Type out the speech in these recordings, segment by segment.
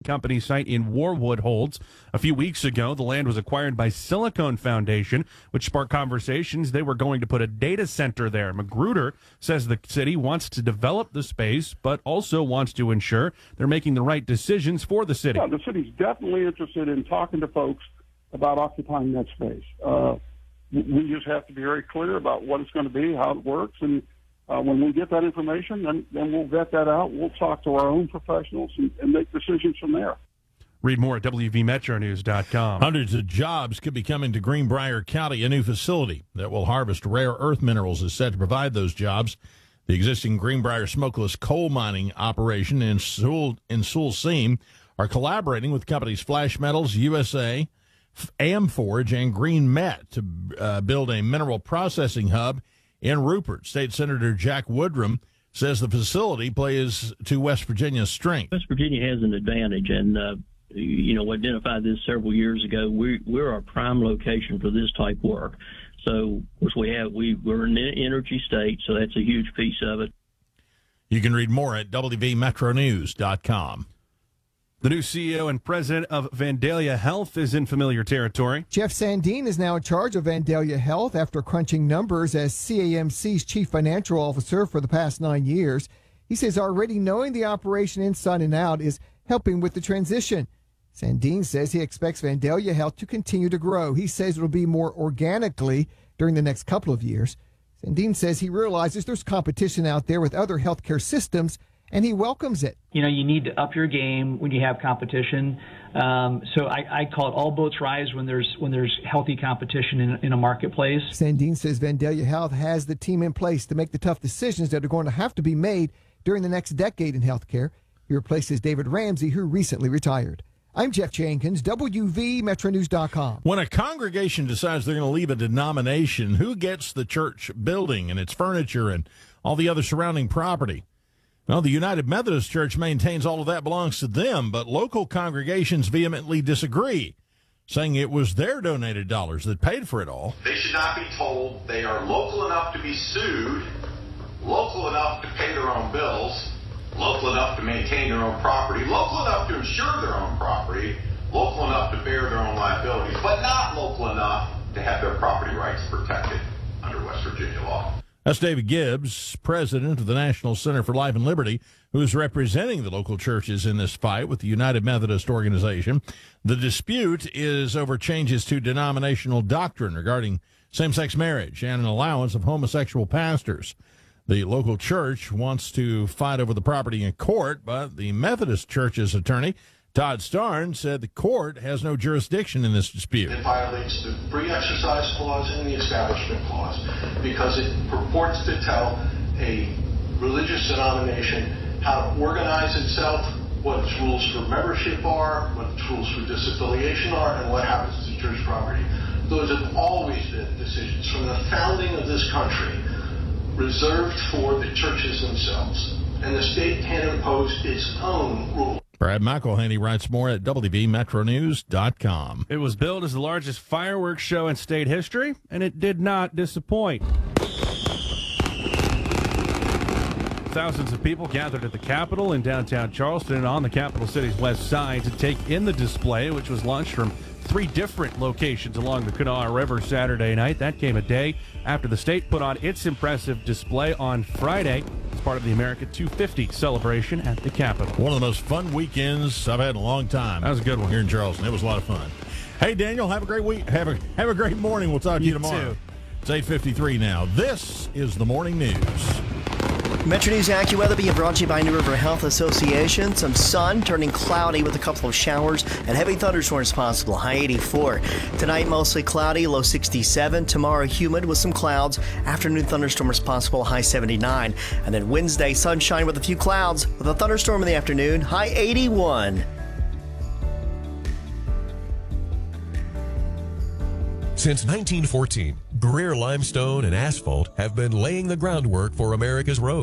company site in Warwood holds. A few weeks ago, the land was acquired by Silicon Foundation, which sparked conversations. They were going to put a data center there. Magruder says the city wants to develop the space, but also wants to ensure they're making the right decisions for the city. Yeah, the city's definitely interested in talking to folks about occupying that space. We just have to be very clear about what it's going to be, how it works, and when we get that information, then we'll vet that out. We'll talk to our own professionals and make decisions from there. Read more at WVMetroNews.com. Hundreds of jobs could be coming to Greenbrier County. A new facility that will harvest rare earth minerals is set to provide those jobs. The existing Greenbrier smokeless coal mining operation in Sault Ste. are collaborating with companies Flash Metals USA, Amforge, and Green Met to build a mineral processing hub in Rupert. State Senator Jack Woodrum says the facility plays to West Virginia's strength. West Virginia has an advantage, and we identified this several years ago. We're a prime location for this type work. So, of course, we're an energy state, so that's a huge piece of it. You can read more at WVMetroNews.com. The new CEO and president of Vandalia Health is in familiar territory. Jeff Sandin is now in charge of Vandalia Health after crunching numbers as CAMC's chief financial officer for the past 9 years. He says already knowing the operation inside and out is helping with the transition. Sandin says he expects Vandalia Health to continue to grow. He says it'll be more organically during the next couple of years. Sandin says he realizes there's competition out there with other healthcare systems, and he welcomes it. You need to up your game when you have competition. So I call it all boats rise when there's healthy competition in a marketplace. Sandin says Vandalia Health has the team in place to make the tough decisions that are going to have to be made during the next decade in healthcare. He replaces David Ramsey, who recently retired. I'm Jeff Jenkins, WVMetroNews.com. When a congregation decides they're going to leave a denomination, who gets the church building and its furniture and all the other surrounding property? Well, the United Methodist Church maintains all of that belongs to them, but local congregations vehemently disagree, saying it was their donated dollars that paid for it all. They should not be told they are local enough to be sued, local enough to pay their own bills, local enough to maintain their own property, local enough to insure their own property, local enough to bear their own liabilities, but not local enough to have their property rights protected under West Virginia law. That's David Gibbs, president of the National Center for Life and Liberty, who is representing the local churches in this fight with the United Methodist Organization. The dispute is over changes to denominational doctrine regarding same-sex marriage and an allowance of homosexual pastors. The local church wants to fight over the property in court, but the Methodist Church's attorney, Todd Starn, said the court has no jurisdiction in this dispute. It violates the Free Exercise Clause and the Establishment Clause because it purports to tell a religious denomination how to organize itself, what its rules for membership are, what its rules for disaffiliation are, and what happens to church property. Those have always been decisions from the founding of this country reserved for the churches themselves, and the state can impose its own rules. Brad McElhaney writes more at WVMetroNews.com. It was billed as the largest fireworks show in state history, and it did not disappoint. Thousands of people gathered at the Capitol in downtown Charleston and on the capital city's west side to take in the display, which was launched from 3 different locations along the Kanawha River Saturday night. That came a day after the state put on its impressive display on Friday as part of the America 250 celebration at the Capitol. One of the most fun weekends I've had in a long time. That was a good one here in Charleston. It was a lot of fun. Hey, Daniel, have a great week. Have a great morning. We'll talk to you tomorrow. Too. It's 8:53 now. This is the Morning News. Metro News AccuWeather being brought to you by New River Health Association. Some sun turning cloudy with a couple of showers and heavy thunderstorms possible. High 84. Tonight mostly cloudy, low 67. Tomorrow humid with some clouds. Afternoon thunderstorms possible, high 79. And then Wednesday sunshine with a few clouds with a thunderstorm in the afternoon, high 81. Since 1914, Greer Limestone and Asphalt have been laying the groundwork for America's roads,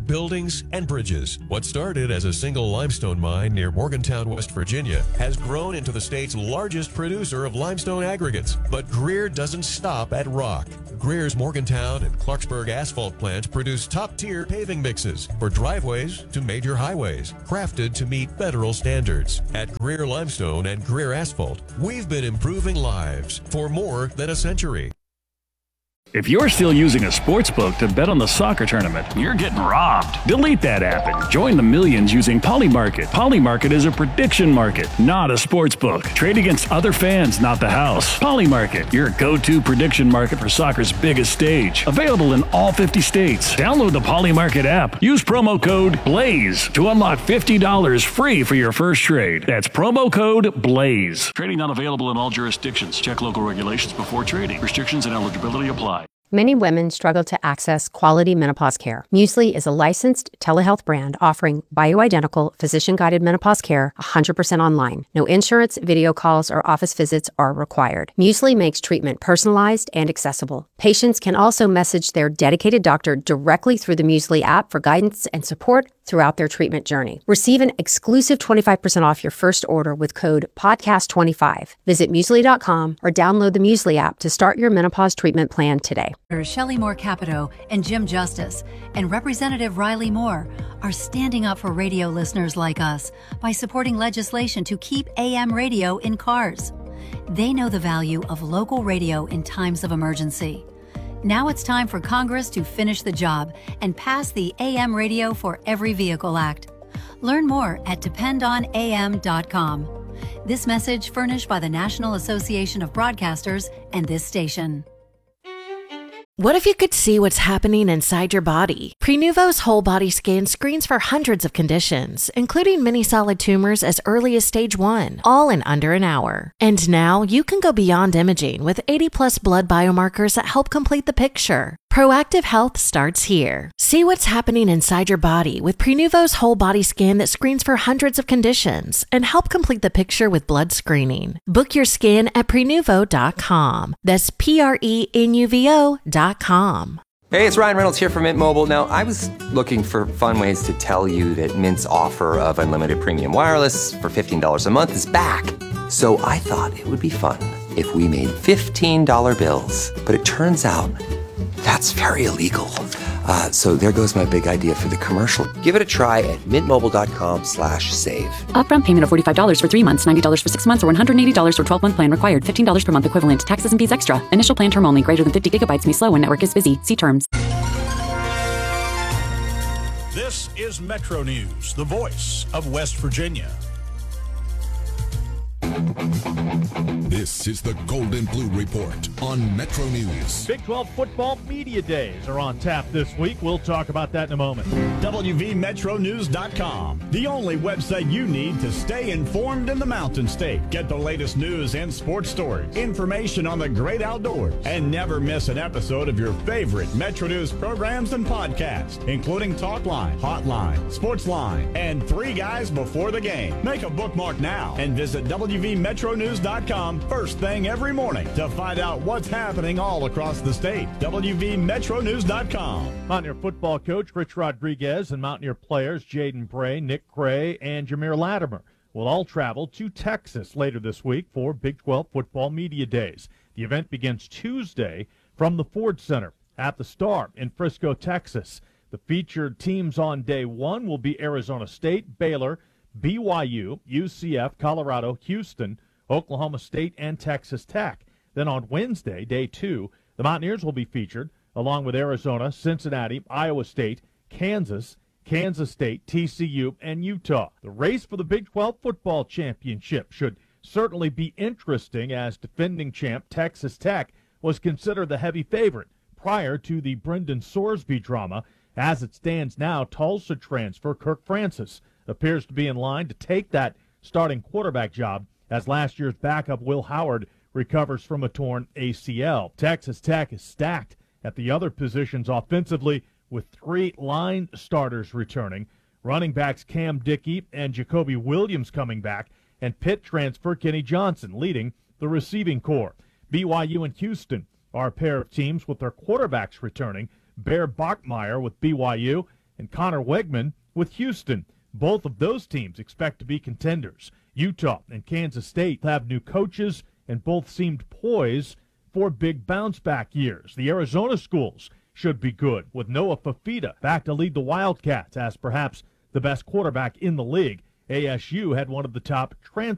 buildings, and bridges. What started as a single limestone mine near Morgantown, West Virginia, has grown into the state's largest producer of limestone aggregates. But Greer doesn't stop at rock. Greer's Morgantown and Clarksburg asphalt plants produce top-tier paving mixes for driveways to major highways, crafted to meet federal standards. At Greer Limestone and Greer Asphalt, we've been improving lives for more than a century. If you're still using a sports book to bet on the soccer tournament, you're getting robbed. Delete that app and join the millions using Polymarket. Polymarket is a prediction market, not a sports book. Trade against other fans, not the house. Polymarket, your go-to prediction market for soccer's biggest stage. Available in all 50 states. Download the Polymarket app. Use promo code BLAZE to unlock $50 free for your first trade. That's promo code BLAZE. Trading not available in all jurisdictions. Check local regulations before trading. Restrictions and eligibility apply. Many women struggle to access quality menopause care. Muesli is a licensed telehealth brand offering bioidentical, physician-guided menopause care 100% online. No insurance, video calls, or office visits are required. Muesli makes treatment personalized and accessible. Patients can also message their dedicated doctor directly through the Muesli app for guidance and support throughout their treatment journey. Receive an exclusive 25% off your first order with code PODCAST25. Visit Muesli.com or download the Muesli app to start your menopause treatment plan today. Shelley Moore Capito and Jim Justice and Representative Riley Moore are standing up for radio listeners like us by supporting legislation to keep AM radio in cars. They know the value of local radio in times of emergency. Now it's time for Congress to finish the job and pass the AM Radio for Every Vehicle Act. Learn more at dependonam.com. This message furnished by the National Association of Broadcasters and this station. What if you could see what's happening inside your body? Prenuvo's whole body scan screens for hundreds of conditions, including many solid tumors as early as stage 1, all in under an hour. And now you can go beyond imaging with 80+ blood biomarkers that help complete the picture. Proactive health starts here. See what's happening inside your body with Prenuvo's whole body scan that screens for hundreds of conditions and help complete the picture with blood screening. Book your scan at Prenuvo.com. That's Prenuvo.com. Hey, it's Ryan Reynolds here from Mint Mobile. Now, I was looking for fun ways to tell you that Mint's offer of unlimited premium wireless for $15 a month is back. So I thought it would be fun if we made $15 bills. But it turns out that's very illegal. So there goes my big idea for the commercial. Give it a try at mintmobile.com/save. Upfront payment of $45 for 3 months, $90 for 6 months, or $180 for 12-month plan required. $15 per month equivalent. Taxes and fees extra. Initial plan term only. Greater than 50 gigabytes may slow when network is busy. See terms. This is Metro News, the voice of West Virginia. This is the Golden Blue Report on Metro News. Big 12 football media days are on tap this week. We'll talk about that in a moment. WVMetroNews.com, the only website you need to stay informed in the Mountain State. Get the latest news and sports stories, information on the great outdoors, and never miss an episode of your favorite Metro News programs and podcasts, including Talkline, Hotline, Sportsline, and Three Guys Before the Game. Make a bookmark now and visit WVMetroNews.com first thing every morning to find out what's happening all across the state. WVMetroNews.com. Mountaineer football coach Rich Rodriguez and Mountaineer players Jaden Bray, Nick Cray, and Jameer Latimer will all travel to Texas later this week for Big 12 football media days. The event begins Tuesday from the Ford Center at the Star in Frisco, Texas. The featured teams on day one will be Arizona State, Baylor, BYU, UCF, Colorado, Houston, Oklahoma State, and Texas Tech. Then on Wednesday, day two, the Mountaineers will be featured along with Arizona, Cincinnati, Iowa State, Kansas, Kansas State, TCU, and Utah. The race for the Big 12 football championship should certainly be interesting as defending champ Texas Tech was considered the heavy favorite prior to the Brendan Sorsby drama. As it stands now, Tulsa transfer Kirk Francis appears to be in line to take that starting quarterback job as last year's backup Will Howard recovers from a torn ACL. Texas Tech is stacked at the other positions offensively with 3 line starters returning, running backs Cam Dickey and Jacoby Williams coming back, and Pitt transfer Kenny Johnson leading the receiving corps. BYU and Houston are a pair of teams with their quarterbacks returning, Bear Bachmeier with BYU and Connor Wegman with Houston. Both of those teams expect to be contenders. Utah and Kansas State have new coaches, and both seemed poised for big bounce-back years. The Arizona schools should be good, with Noah Fafita back to lead the Wildcats as perhaps the best quarterback in the league. ASU had one of the top transfer